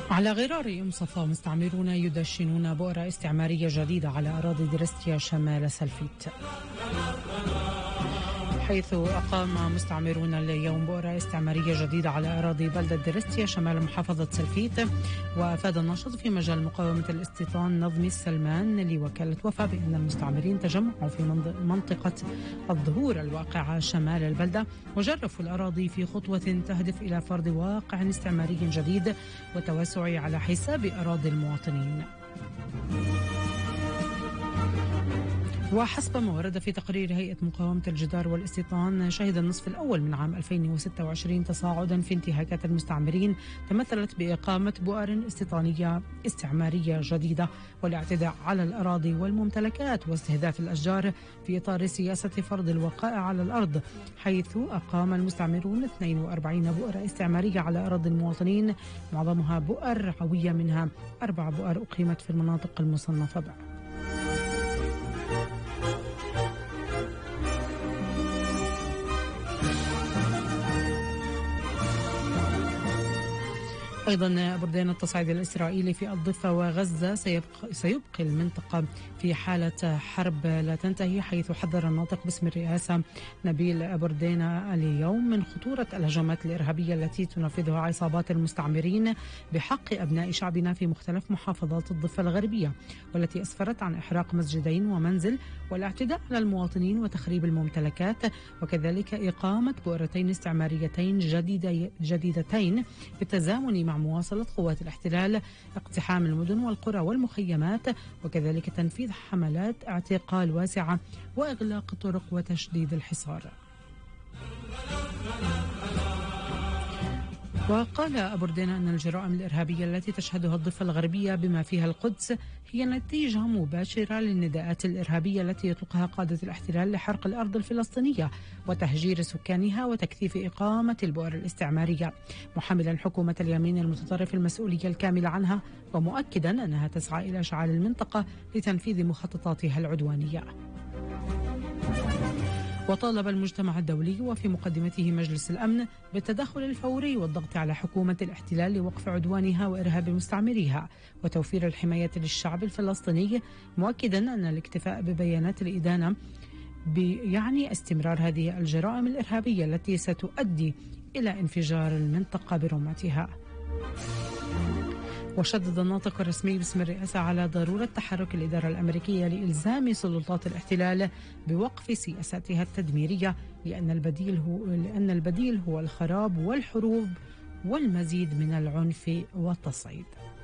على غرار مصفى مستعمرون يدشنون بؤرة استعمارية جديدة على أراضي درستيا شمال سلفيت، حيث أقام مستعمرون اليوم بؤرة استعمارية جديدة على أراضي بلدة درستيا شمال محافظة سلفيت. وأفاد الناشط في مجال مقاومة الاستيطان نظمي السلمان لوكالة وفا بأن المستعمرين تجمعوا في منطقة الظهور الواقعة شمال البلدة وجرفوا الأراضي في خطوة تهدف إلى فرض واقع استعماري جديد وتوسع على حساب أراضي المواطنين. وحسب ما ورد في تقرير هيئة مقاومة الجدار والاستيطان، شهد النصف الأول من عام 2026 تصاعدا في انتهاكات المستعمرين تمثلت بإقامة بؤر استيطانية استعمارية جديدة والاعتداء على الأراضي والممتلكات واستهداف الأشجار في إطار سياسة فرض الوقائع على الأرض، حيث أقام المستعمرون 42 بؤرة استعمارية على أراضي المواطنين، معظمها بؤر رعوية، منها 4 بؤر أقيمت في المناطق المصنفة ب. أيضا بردين التصعيد الإسرائيلي في الضفة وغزة سيبقي المنطقة في حالة حرب لا تنتهي، حيث حذر الناطق باسم الرئاسة نبيل بردين اليوم من خطورة الهجمات الإرهابية التي تنفذها عصابات المستعمرين بحق أبناء شعبنا في مختلف محافظات الضفة الغربية، والتي أسفرت عن إحراق مسجدين ومنزل والاعتداء على المواطنين وتخريب الممتلكات، وكذلك إقامة بؤرتين استعماريتين جديدتين بالتزامن مع مواصلة قوات الاحتلال اقتحام المدن والقرى والمخيمات، وكذلك تنفيذ حملات اعتقال واسعة وإغلاق الطرق وتشديد الحصار. وقال بردين أن الجرائم الإرهابية التي تشهدها الضفة الغربية بما فيها القدس هي نتيجة مباشرة للنداءات الإرهابية التي يطلقها قادة الاحتلال لحرق الأرض الفلسطينية وتهجير سكانها وتكثيف إقامة البؤر الاستعمارية، محملا حكومة اليمين المتطرف المسؤولية الكاملة عنها، ومؤكدا أنها تسعى إلى إشعال المنطقة لتنفيذ مخططاتها العدوانية. وطالب المجتمع الدولي وفي مقدمته مجلس الأمن بالتدخل الفوري والضغط على حكومة الاحتلال لوقف عدوانها وإرهاب مستعمريها وتوفير الحماية للشعب الفلسطيني، مؤكدا أن الاكتفاء ببيانات الإدانة يعني استمرار هذه الجرائم الإرهابية التي ستؤدي إلى انفجار المنطقة برمتها. وشدد الناطق الرسمي باسم الرئاسة على ضرورة تحرك الإدارة الأمريكية لإلزام سلطات الاحتلال بوقف سياساتها التدميرية، لأن البديل هو الخراب والحروب والمزيد من العنف والتصعيد.